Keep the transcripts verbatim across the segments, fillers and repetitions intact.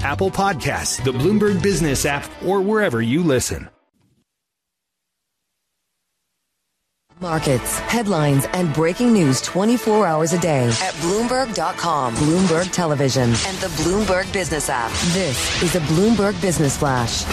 Apple Podcasts, the Bloomberg Business app, or wherever you listen. Markets, headlines, and breaking news twenty-four hours a day at Bloomberg dot com, Bloomberg Television, and the Bloomberg Business app. This is a Bloomberg Business Flash.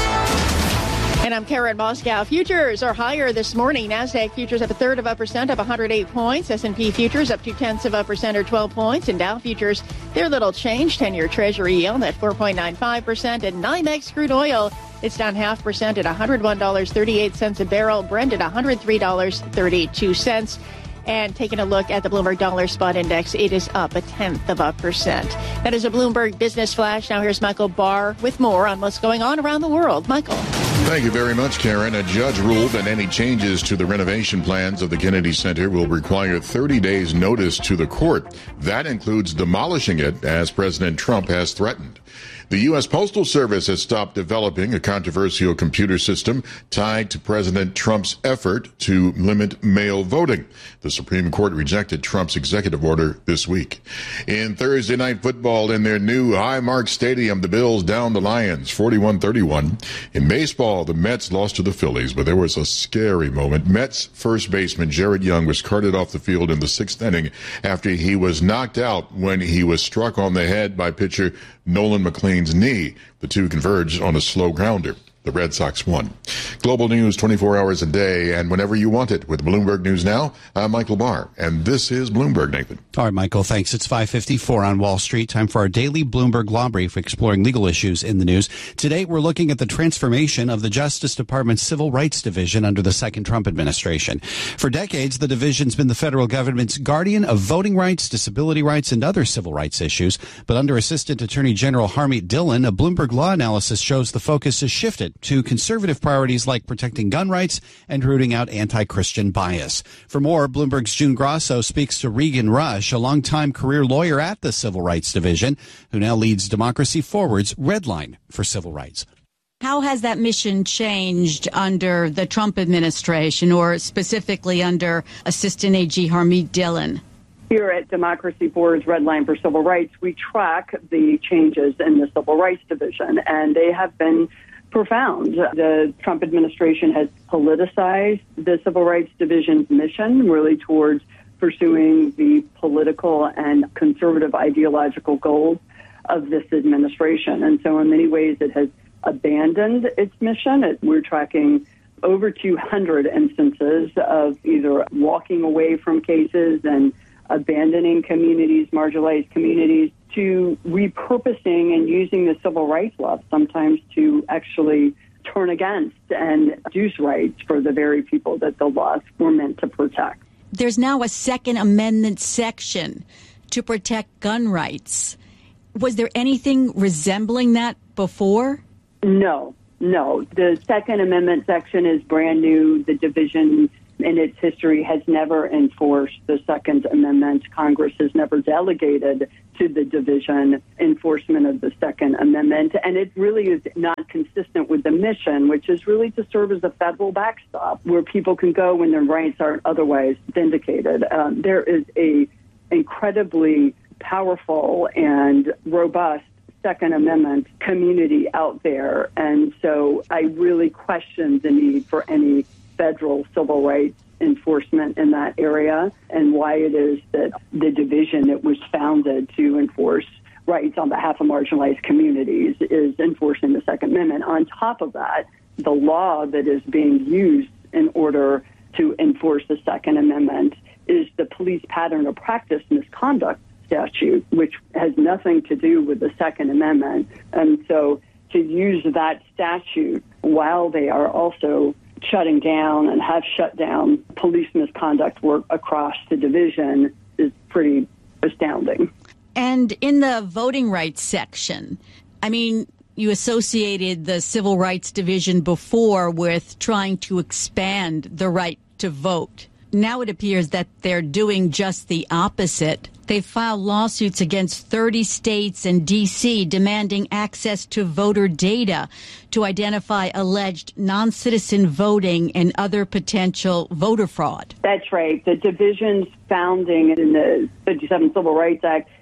And I'm Karen Moscow. Futures are higher this morning. NASDAQ futures up a third of a percent, up one hundred eight points. S and P futures up two tenths of a percent or twelve points. And Dow futures, they're little change. ten-year Treasury yield at four point nine five percent. And NYMEX crude oil, it's down half percent at one hundred one dollars and thirty-eight cents a barrel. Brent at one hundred three dollars and thirty-two cents. And taking a look at the Bloomberg Dollar Spot Index, it is up a tenth of a percent. That is a Bloomberg Business Flash. Now here's Michael Barr with more on what's going on around the world. Michael. Thank you very much, Karen. A judge ruled that any changes to the renovation plans of the Kennedy Center will require thirty days notice to the court. That includes demolishing it, as President Trump has threatened. The U S. Postal Service has stopped developing a controversial computer system tied to President Trump's effort to limit mail voting. The Supreme Court rejected Trump's executive order this week. In Thursday night football in their new Highmark Stadium, the Bills downed the Lions forty-one thirty-one. In baseball, the Mets lost to the Phillies, but there was a scary moment. Mets first baseman Jared Young was carted off the field in the sixth inning after he was knocked out when he was struck on the head by pitcher Nolan McLean's knee. The two converged on a slow grounder. The Red Sox won. Global news twenty-four hours a day and whenever you want it with Bloomberg News Now. I'm Michael Barr, and this is Bloomberg, Nathan. All right, Michael, thanks. It's five fifty-four on Wall Street. Time for our daily Bloomberg Law Brief, exploring legal issues in the news. Today, we're looking at the transformation of the Justice Department's Civil Rights Division under the second Trump administration. For decades, the division's been the federal government's guardian of voting rights, disability rights, and other civil rights issues. But under Assistant Attorney General Harmeet Dillon, a Bloomberg Law analysis shows the focus has shifted to conservative priorities like protecting gun rights and rooting out anti-Christian bias. For more, Bloomberg's June Grasso speaks to Regan Rush, a longtime career lawyer at the Civil Rights Division, who now leads Democracy Forward's Red Line for Civil Rights. How has that mission changed under the Trump administration, or specifically under Assistant A G Harmeet Dillon? Here at Democracy Forward's Red Line for Civil Rights, we track the changes in the Civil Rights Division, and they have been profound. The Trump administration has politicized the Civil Rights Division's mission, really towards pursuing the political and conservative ideological goals of this administration. And so in many ways, it has abandoned its mission. It, we're tracking over two hundred instances of either walking away from cases and abandoning communities, marginalized communities, to repurposing and using the civil rights law sometimes to actually turn against and reduce rights for the very people that the laws were meant to protect. There's now a Second Amendment section to protect gun rights. Was there anything resembling that before? No, no. The Second Amendment section is brand new. The division in its history has never enforced the Second Amendment. Congress has never delegated to the division enforcement of the Second Amendment. And it really is not consistent with the mission, which is really to serve as a federal backstop where people can go when their rights aren't otherwise vindicated. Um, there is a incredibly powerful and robust Second Amendment community out there. And so I really question the need for any federal civil rights enforcement in that area, and why it is that the division that was founded to enforce rights on behalf of marginalized communities is enforcing the Second Amendment. On top of that, the law that is being used in order to enforce the Second Amendment is the police pattern or practice misconduct statute, which has nothing to do with the Second Amendment. And so to use that statute while they are also shutting down and have shut down police misconduct work across the division is pretty astounding. And in the voting rights section, I mean, you associated the Civil Rights Division before with trying to expand the right to vote. Now it appears that they're doing just the opposite. They've filed lawsuits against thirty states and D C demanding access to voter data to identify alleged non-citizen voting and other potential voter fraud. That's right. The division's founding in the fifty-seven Civil Rights Act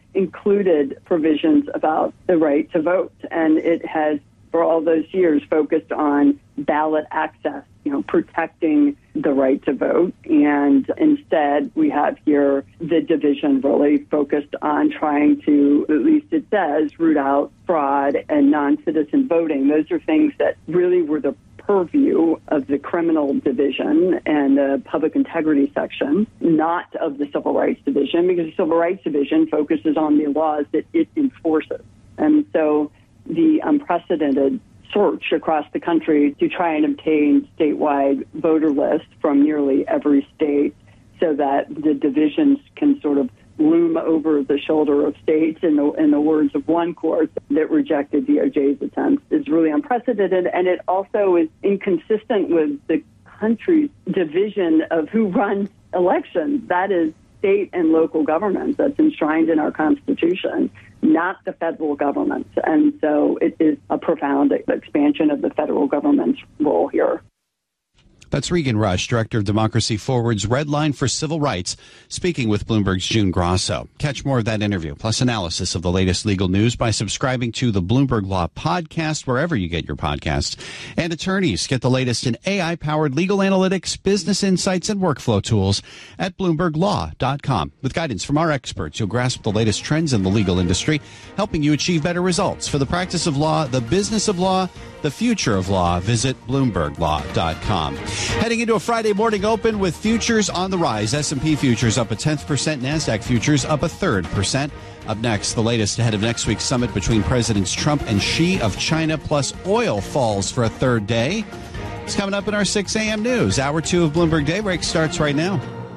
included provisions about the right to vote. And it has, for all those years, focused on ballot access, you know, protecting the right to vote. And instead, we have here the division really focused on trying to, at least it says, root out fraud and non-citizen voting. Those are things that really were the purview of the criminal division and the public integrity section, not of the civil rights division, because the civil rights division focuses on the laws that it enforces. And so the unprecedented search across the country to try and obtain statewide voter lists from nearly every state so that the divisions can sort of loom over the shoulder of states, in the, in the words of one court that rejected D O J's attempts, is really unprecedented. And it also is inconsistent with the country's division of who runs elections. That is state and local governments. That's enshrined in our Constitution, not the federal government. And so it is a profound expansion of the federal government's role here. That's Regan Rush, Director of Democracy Forward's Red Line for Civil Rights, speaking with Bloomberg's June Grosso. Catch more of that interview, plus analysis of the latest legal news by subscribing to the Bloomberg Law Podcast, wherever you get your podcasts. And attorneys get the latest in A I-powered legal analytics, business insights, and workflow tools at bloomberg law dot com. With guidance from our experts, you'll grasp the latest trends in the legal industry, helping you achieve better results for the practice of law, the business of law, the future of law. Visit bloomberg law dot com. Heading into a Friday morning open with futures on the rise. S and P futures up a tenth percent. NASDAQ futures up a third percent. Up next, the latest ahead of next week's summit between Presidents Trump and Xi of China, plus oil falls for a third day. It's coming up in our six a.m. news. Hour two of Bloomberg Daybreak starts right now.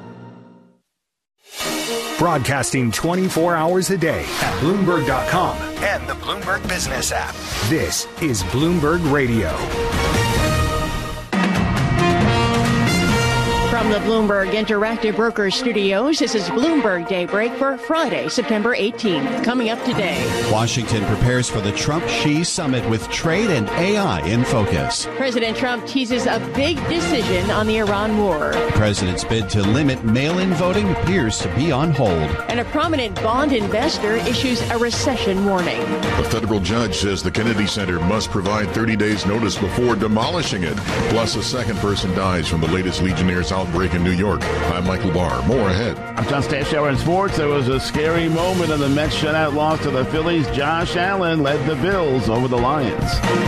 Broadcasting twenty-four hours a day at Bloomberg dot com and the Bloomberg Business app. This is Bloomberg Radio. From the Bloomberg Interactive Brokers Studios, this is Bloomberg Daybreak for Friday, September eighteenth. Coming up today, Washington prepares for the Trump-Xi summit with trade and A I in focus. President Trump teases a big decision on the Iran war. The president's bid to limit mail-in voting appears to be on hold. And a prominent bond investor issues a recession warning. A federal judge says the Kennedy Center must provide thirty days notice before demolishing it. Plus, a second person dies from the latest Legionnaires outbreak in New York. I'm Michael Barr. More ahead. I'm John Stashower in sports. There was a scary moment in the Mets shutout loss to the Phillies. Josh Allen led the Bills over the Lions.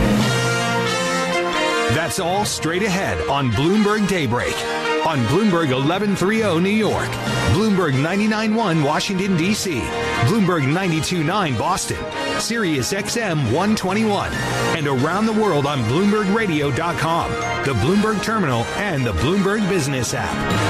That's all straight ahead on Bloomberg Daybreak. On Bloomberg eleven thirty New York, Bloomberg ninety-nine point one Washington, D C, Bloomberg ninety-two point nine Boston, Sirius X M one twenty-one, and around the world on Bloomberg Radio dot com, the Bloomberg Terminal, and the Bloomberg Business app.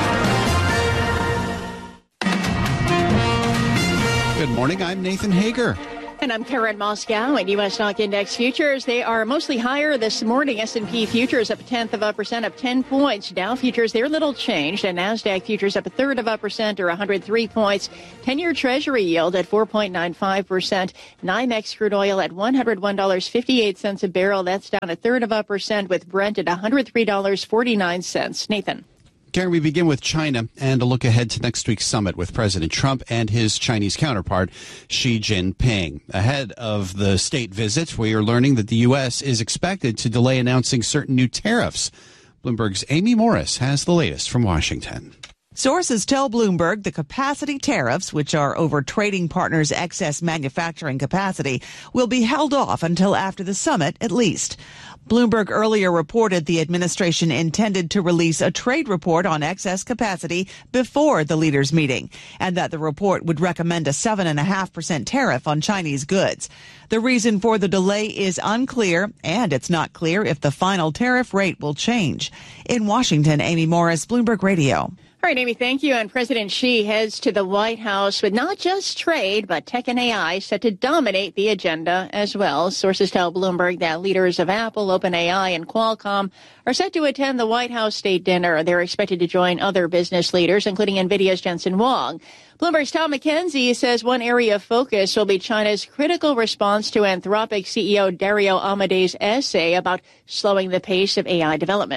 Good morning, I'm Nathan Hager. And I'm Karen Moscow. And U S stock index futures, they are mostly higher this morning. S and P futures up a tenth of a percent, up ten points. Dow futures, they're little changed. And NASDAQ futures up a third of a percent, or one hundred three points. ten-year Treasury yield at four point nine five percent. NYMEX crude oil at one hundred one dollars and fifty-eight cents a barrel. That's down a third of a percent, with Brent at one hundred three dollars and forty-nine cents. Nathan. Karen, we begin with China and a look ahead to next week's summit with President Trump and his Chinese counterpart, Xi Jinping. Ahead of the state visit, we are learning that the U S is expected to delay announcing certain new tariffs. Bloomberg's Amy Morris has the latest from Washington. Sources tell Bloomberg the capacity tariffs, which are over trading partners' excess manufacturing capacity, will be held off until after the summit at least. Bloomberg earlier reported the administration intended to release a trade report on excess capacity before the leaders' meeting, and that the report would recommend a seven point five percent tariff on Chinese goods. The reason for the delay is unclear, and it's not clear if the final tariff rate will change. In Washington, Amy Morris, Bloomberg Radio. All right, Amy, thank you. And President Xi heads to the White House with not just trade, but tech and A I set to dominate the agenda as well. Sources tell Bloomberg that leaders of Apple, OpenAI, and Qualcomm are set to attend the White House state dinner. They're expected to join other business leaders, including NVIDIA's Jensen Huang. Bloomberg's Tom McKenzie says one area of focus will be China's critical response to Anthropic C E O Dario Amade's essay about slowing the pace of A I development.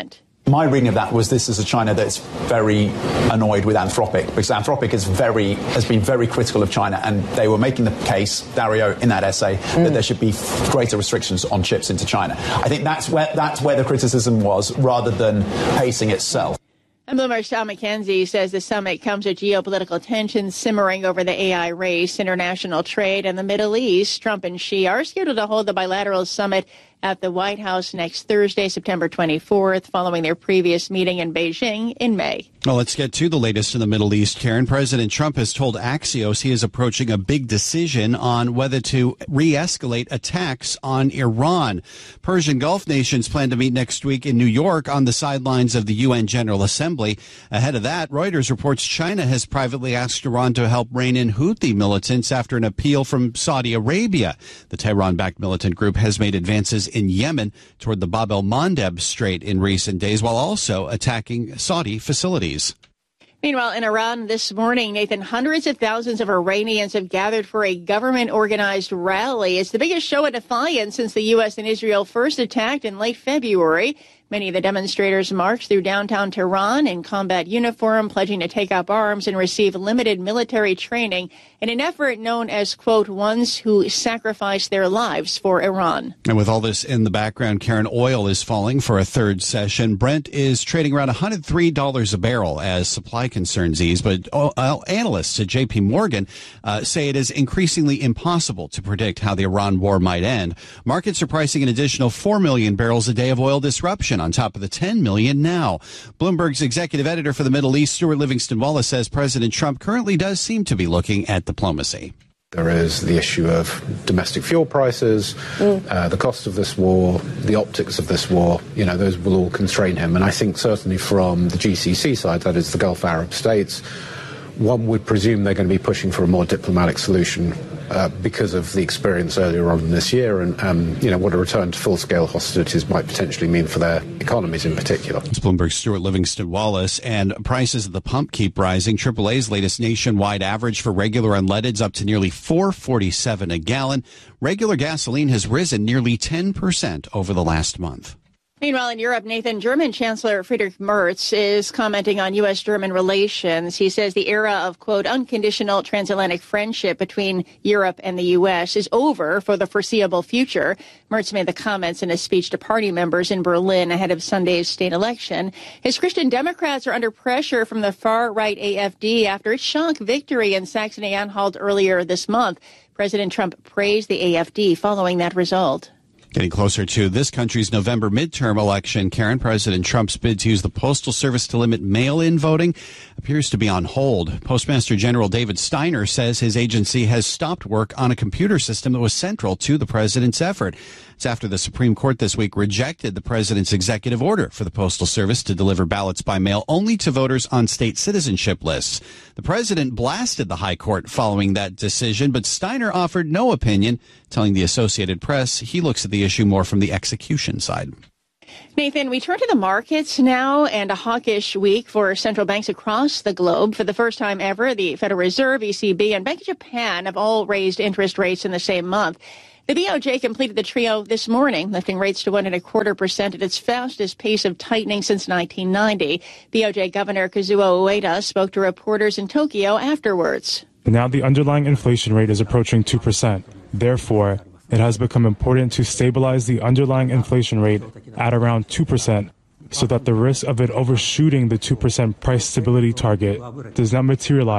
My reading of that was this is a China that's very annoyed with Anthropic, because Anthropic is very has been very critical of China, and they were making the case, Dario, in that essay, mm. that there should be greater restrictions on chips into China. I think that's where that's where the criticism was, rather than pacing itself. And Bloomberg's Tom McKenzie says the summit comes with geopolitical tensions simmering over the A I race, international trade, and the Middle East. Trump and Xi are scheduled to hold the bilateral summit at the White House next Thursday, September twenty-fourth, following their previous meeting in Beijing in May. Well, let's get to the latest in the Middle East, Karen. President Trump has told Axios he is approaching a big decision on whether to re-escalate attacks on Iran. Persian Gulf nations plan to meet next week in New York on the sidelines of the U N General Assembly. Ahead of that, Reuters reports China has privately asked Iran to help rein in Houthi militants after an appeal from Saudi Arabia. The Tehran-backed militant group has made advances in Yemen toward the Bab el-Mandeb Strait in recent days, while also attacking Saudi facilities. Meanwhile, in Iran this morning, Nathan, hundreds of thousands of Iranians have gathered for a government-organized rally. It's the biggest show of defiance since the U S and Israel first attacked in late February. Many of the demonstrators marched through downtown Tehran in combat uniform, pledging to take up arms and receive limited military training in an effort known as, quote, ones who sacrificed their lives for Iran. And with all this in the background, Karen, oil is falling for a third session. Brent is trading around one hundred three dollars a barrel as supply concerns ease. But oil analysts at J P Morgan uh, say it is increasingly impossible to predict how the Iran war might end. Markets are pricing an additional four million barrels a day of oil disruption on top of the ten million now. Bloomberg's executive editor for the Middle East, Stuart Livingston Wallace, says President Trump currently does seem to be looking at diplomacy. There is the issue of domestic fuel prices, mm. uh, the cost of this war, the optics of this war. You know, those will all constrain him. And I think certainly from the G C C side, that is the Gulf Arab states, one would presume they're going to be pushing for a more diplomatic solution uh, because of the experience earlier on this year and, um, you know, what a return to full-scale hostilities might potentially mean for their economies in particular. It's Bloomberg's Stuart Livingston Wallace. And prices at the pump keep rising. triple A's latest nationwide average for regular unleaded's up to nearly four forty-seven a gallon. Regular gasoline has risen nearly ten percent over the last month. Meanwhile, in Europe, Nathan, German Chancellor Friedrich Merz is commenting on U S German relations. He says the era of, quote, unconditional transatlantic friendship between Europe and the U S is over for the foreseeable future. Merz made the comments in a speech to party members in Berlin ahead of Sunday's state election. His Christian Democrats are under pressure from the far-right A F D after its shock victory in Saxony-Anhalt earlier this month. President Trump praised the A F D following that result. Getting closer to this country's November midterm election, Karen, President Trump's bid to use the Postal Service to limit mail-in voting appears to be on hold. Postmaster General David Steiner says his agency has stopped work on a computer system that was central to the president's effort. It's after the Supreme Court this week rejected the president's executive order for the Postal Service to deliver ballots by mail only to voters on state citizenship lists. The president blasted the high court following that decision, but Steiner offered no opinion, telling the Associated Press he looks at the issue more from the execution side. Nathan, we turn to the markets now, and a hawkish week for central banks across the globe. For the first time ever, the Federal Reserve, E C B, and Bank of Japan have all raised interest rates in the same month. The B O J completed the trio this morning, lifting rates to one and a quarter percent at its fastest pace of tightening since nineteen ninety. B O J Governor Kazuo Ueda spoke to reporters in Tokyo afterwards. Now the underlying inflation rate is approaching two percent. Therefore, it has become important to stabilize the underlying inflation rate at around two percent so that the risk of it overshooting the two percent price stability target does not materialize.